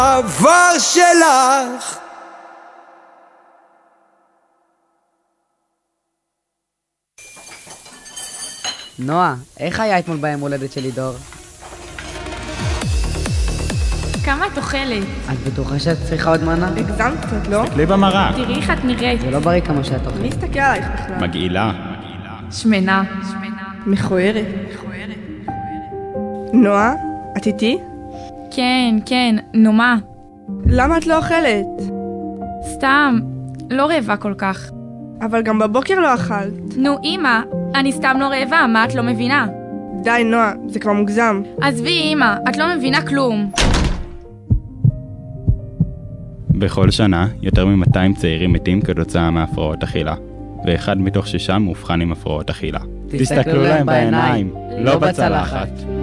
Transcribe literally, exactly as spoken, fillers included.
העבר שלך. נועה, איך היה אתמול ביום הולדת שלי דור? כמה את אוכלת? את בטוחה שאת צריכה עוד מנה? הגזמת קצת, לא? תסתכלי במראה. תראי איך את נראית. זה לא בריא כמה שאת אוכלת. מי הסתכל עלייך בכלל? מגעילה. שמנה. מכוערת. נועה, את איתי? כן, כן, נו מה? למה את לא אוכלת? סתם, לא רעבה כל כך. אבל גם בבוקר לא אכלת. נו אמא, אני סתם לא רעבה, מה את לא מבינה? די נועה, זה כבר מוגזם. עזבי אמא, את לא מבינה כלום. בכל שנה, יותר מ-מאתיים צעירים מתים כתוצאה מהפרעות אכילה, ואחד מתוך שישה מאובחן עם הפרעות אכילה. תסתכלו להם בעיניים, לא בצלחת.